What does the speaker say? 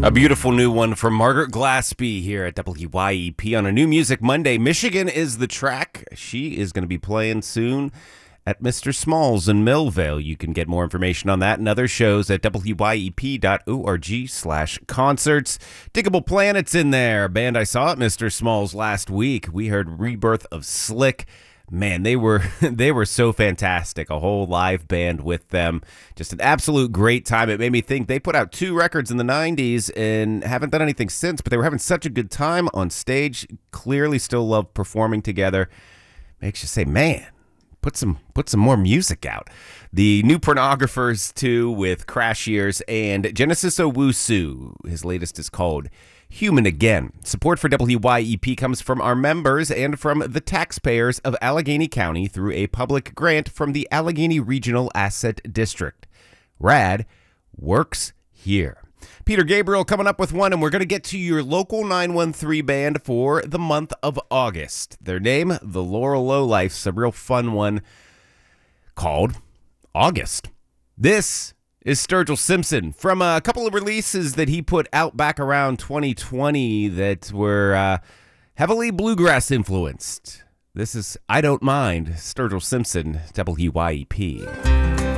A beautiful new one from Margaret Glaspie here at WYEP on a New Music Monday. Michigan is the track. She is going to be playing soon at Mr. Smalls in Millvale. You can get more information on that and other shows at wyep.org/concerts. Diggable Planet's in there. Band I saw at Mr. Smalls last week. We heard Rebirth of Slick. Man, they were so fantastic. A whole live band with them. Just an absolute great time. It made me think they put out 2 records in the 90s and haven't done anything since, but they were having such a good time on stage. Clearly still love performing together. Makes you say, man, put some more music out. The New Pornographers, too, with Crash Years, and Genesis Owusu. His latest is called Human Again. Support for WYEP comes from our members and from the taxpayers of Allegheny County through a public grant from the Allegheny Regional Asset District. RAD works here. Peter Gabriel coming up with one, and we're going to get to your local 913 band for the month of August. Their name, the Laurel Lowlifes, a real fun one called August. This is Sturgill Simpson from a couple of releases that he put out back around 2020 that were heavily bluegrass influenced. This is I Don't Mind, Sturgill Simpson, WYEP.